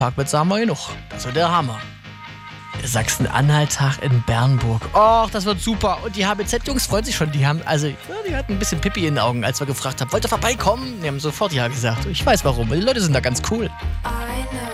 Parkplätze haben wir genug. Das wird der Hammer. Der Sachsen-Anhalt-Tag in Bernburg. Och, das wird super. Und die HBZ-Jungs freuen sich schon. Die hatten ein bisschen Pipi in den Augen, als wir gefragt haben, wollt ihr vorbeikommen? Die haben sofort ja gesagt. Ich weiß warum, weil die Leute sind da ganz cool.